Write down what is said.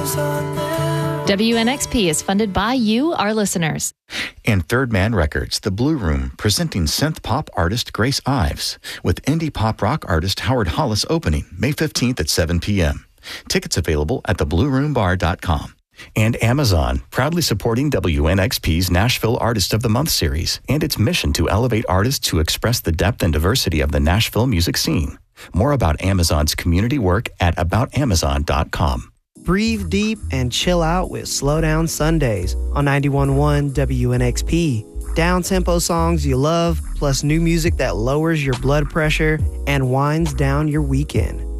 WNXP is funded by you, our listeners. And Third Man Records, The Blue Room, presenting synth pop artist Grace Ives, with indie pop rock artist Howard Hollis opening May 15th at 7 p.m. Tickets available at theblueroombar.com. And Amazon, proudly supporting WNXP's Nashville Artist of the Month series and its mission to elevate artists who express the depth and diversity of the Nashville music scene. More about Amazon's community work at aboutamazon.com. Breathe deep and chill out with Slow Down Sundays on 91.1 WNXP. Down-tempo songs you love, plus new music that lowers your blood pressure and winds down your weekend.